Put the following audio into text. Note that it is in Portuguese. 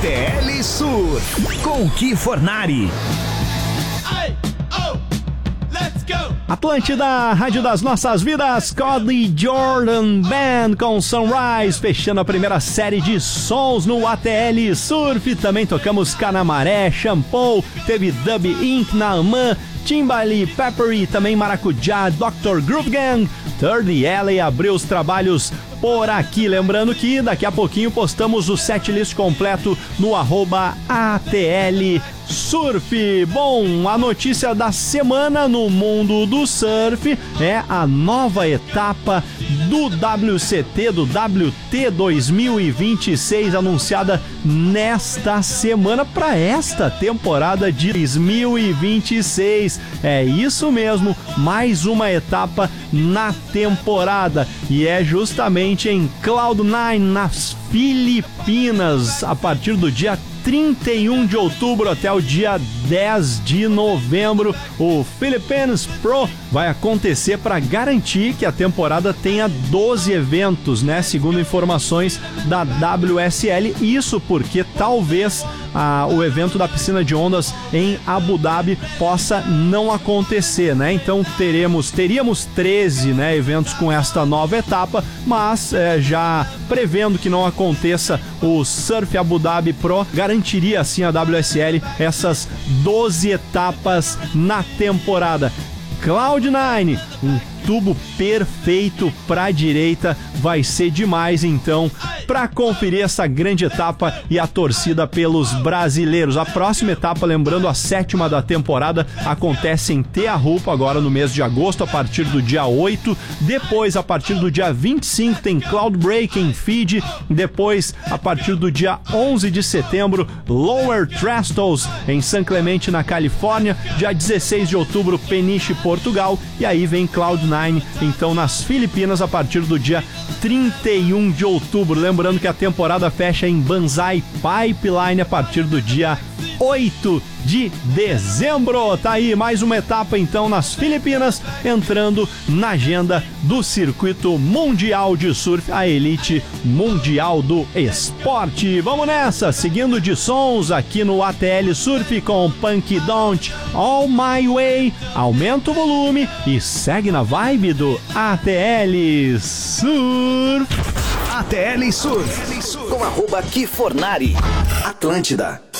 ATL Sur, com Ki Fornari. Atlântida, Rádio das Nossas Vidas, Cody Jordan Band com Sunrise, fechando a primeira série de sons no ATL Surf. Também tocamos Canamaré, Shampoo, teve Dub Inc, Naaman, Timbali, Peppery, também Maracujá, Dr. Groove Gang, Third Alley abriu os trabalhos por aqui. Lembrando que daqui a pouquinho postamos o setlist completo no @ATL Surf. Bom, a notícia da semana no mundo do surf é a nova etapa do WCT, do WT 2026, anunciada nesta semana para esta temporada de 2026. É isso mesmo, mais uma etapa na temporada, e é justamente em Cloud9, nas Filipinas, a partir do dia 31 de outubro até o dia 10 de novembro. O Philippines Pro vai acontecer para garantir que a temporada tenha 12 eventos, né? Segundo informações da WSL. Isso porque talvez o evento da piscina de ondas em Abu Dhabi possa não acontecer, né? Então teríamos 13, né, eventos com esta nova etapa, mas já prevendo que não aconteça o Surf Abu Dhabi Pro, garantiria assim a WSL essas 12 etapas na temporada. Cloud9, um tubo perfeito para a direita, vai ser demais então para conferir essa grande etapa e a torcida pelos brasileiros. A próxima etapa, lembrando, a 7ª da temporada, acontece em Teahupo agora no mês de agosto, a partir do dia 8. Depois, a partir do dia 25, tem Cloud Break em Fiji. Depois, a partir do dia 11 de setembro, Lower Trestles em San Clemente, na Califórnia. Dia 16 de outubro, Peniche, Portugal. E aí vem Cloud9 então nas Filipinas a partir do dia 31 de outubro. Lembrando que a temporada fecha em Banzai Pipeline a partir do dia 8 de dezembro. Tá aí mais uma etapa então nas Filipinas, entrando na agenda do circuito mundial de surf, a elite mundial do esporte. Vamos nessa, seguindo de sons aqui no ATL Surf com Punk Don't All My Way. Aumenta o volume e segue na vibe do ATL Surf. ATL Surf, com @Ki Fornari. Atlântida.